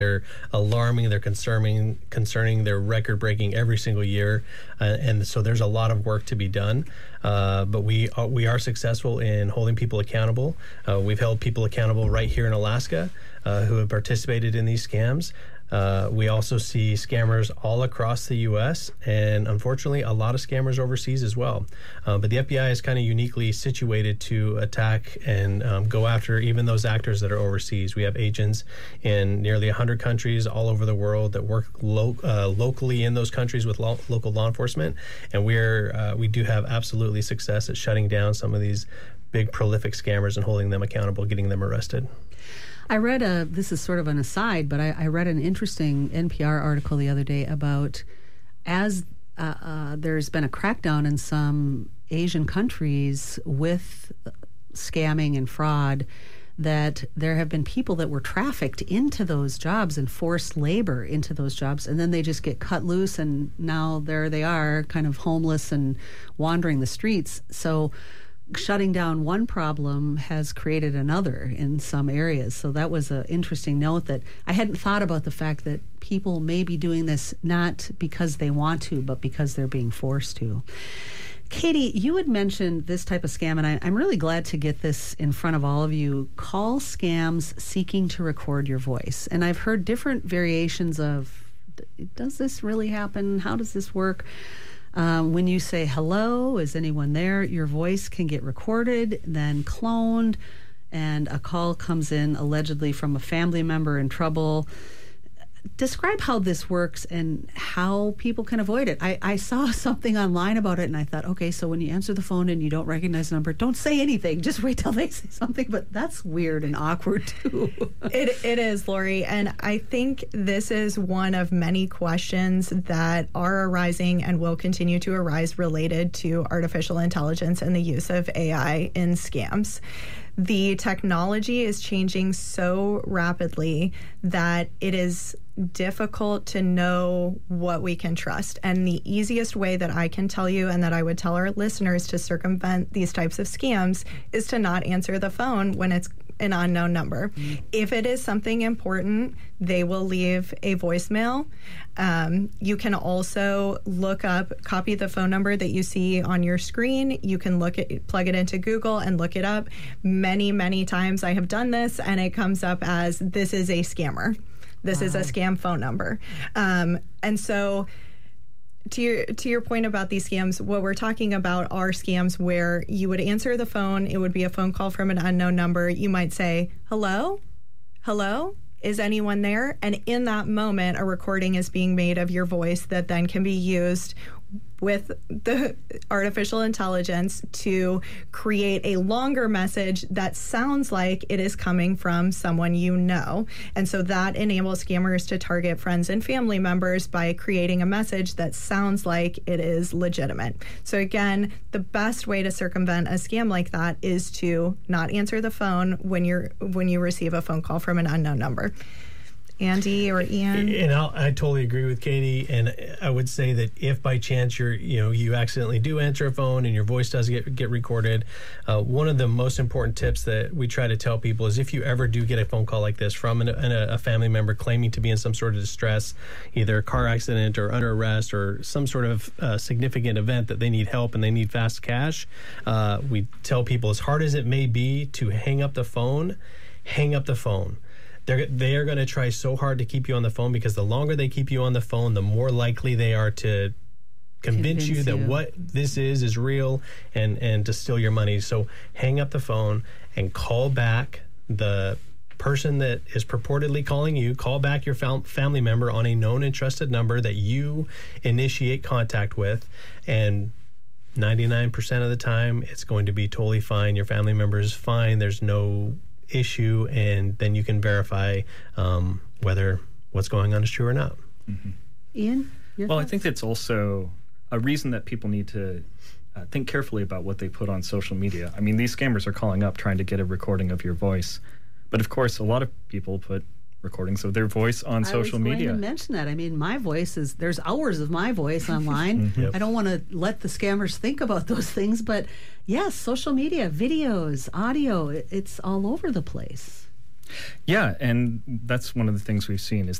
They're alarming, they're concerning, they're record-breaking every single year, and so there's a lot of work to be done. But we are successful in holding people accountable. We've held people accountable right here in Alaska who have participated in these scams. We also see scammers all across the U.S. and unfortunately a lot of scammers overseas as well. But the FBI is kind of uniquely situated to attack and go after even those actors that are overseas. We have agents in nearly 100 countries all over the world that work locally in those countries with local law enforcement. And we do have absolutely success at shutting down some of these big prolific scammers and holding them accountable, getting them arrested. I read this is sort of an aside, but I read an interesting NPR article the other day about as there's been a crackdown in some Asian countries with scamming and fraud, that there have been people that were trafficked into those jobs and forced labor into those jobs, and then they just get cut loose, and now there they are, kind of homeless and wandering the streets. So shutting down one problem has created another in some areas. So that was an interesting note that I hadn't thought about, the fact that people may be doing this not because they want to, but because they're being forced to. Katie, you had mentioned this type of scam, and I'm really glad to get this in front of all of you. Call scams seeking to record your voice. And I've heard different variations of, does this really happen? How does this work? When you say hello, is anyone there? Your voice can get recorded, then cloned, and a call comes in allegedly from a family member in trouble. Describe how this works and how people can avoid it. I saw something online about it, and I thought, okay, so when you answer the phone and you don't recognize the number, don't say anything. Just wait till they say something. But that's weird and awkward, too. It is, Lori. And I think this is one of many questions that are arising and will continue to arise related to artificial intelligence and the use of AI in scams. The technology is changing so rapidly that it is difficult to know what we can trust. And the easiest way that I can tell you, and that I would tell our listeners, to circumvent these types of scams is to not answer the phone when it's an unknown number. Mm-hmm. If it is something important, they will leave a voicemail. You can also copy the phone number that you see on your screen. You can plug it into Google and look it up. Many, many times I have done this, and it comes up as, this is a scammer. This is a scam phone number. And so to your point about these scams, what we're talking about are scams where you would answer the phone. It would be a phone call from an unknown number. You might say, hello? Hello? Is anyone there? And in that moment, a recording is being made of your voice that then can be used with the artificial intelligence to create a longer message that sounds like it is coming from someone you know. And so that enables scammers to target friends and family members by creating a message that sounds like it is legitimate. So again, the best way to circumvent a scam like that is to not answer the phone when you receive a phone call from an unknown number. Andy or Ian? And I totally agree with Katie, and I would say that if by chance you accidentally do answer a phone and your voice does get recorded, one of the most important tips that we try to tell people is, if you ever do get a phone call like this from a family member claiming to be in some sort of distress, either a car accident or under arrest or some sort of significant event that they need help and they need fast cash, we tell people, as hard as it may be to hang up the phone, hang up the phone. They are going to try so hard to keep you on the phone, because the longer they keep you on the phone, the more likely they are to convince you that what this is real and to steal your money. So hang up the phone and call back the person that is purportedly calling you. Call back your family member on a known and trusted number that you initiate contact with, and 99% of the time it's going to be totally fine. Your family member is fine. There's no issue, and then you can verify whether what's going on is true or not. Mm-hmm. Ian? Well, I think it's also a reason that people need to think carefully about what they put on social media. I mean, these scammers are calling up trying to get a recording of your voice. But of course, a lot of people put recordings of their voice on social media. I was going to mention that. I mean, my voice there's hours of my voice online. Yep. I don't want to let the scammers think about those things, but yes, social media, videos, audio, it's all over the place. Yeah, and that's one of the things we've seen is